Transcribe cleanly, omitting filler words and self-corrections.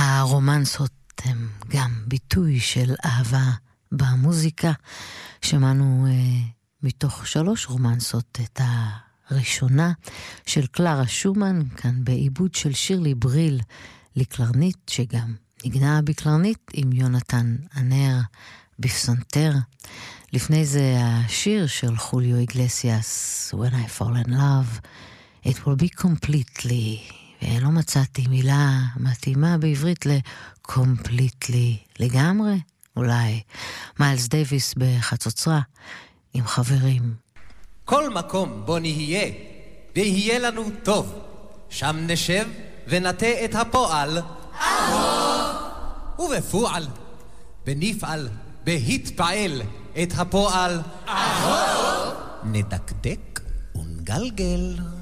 הרומנסות הם גם ביטוי של אהבה במוזיקה. שמענו מתוך 3 רומנסות את הראשונה של קלרה שומן, כאן בעיבוד של שירלי בריל לקלרנית, שגם נגנה בקלרנית עם יונתן ענר בפסנתר. לפני זה השיר של חוליו איגלסיאס, When I Fall in Love, It will be completely, ולא מצאתי מילה מתאימה בעברית ל-completely, לגמרי, אולי. מיילס דייביס בחצוצרה עם חברים. כל מקום בו נהיה, ויהיה לנו טוב, שם נשב ונטה את הפועל. אהוב! ובפועל, בנפעל, בהתפעל את הפועל. אהוב! נדקדק ונגלגל.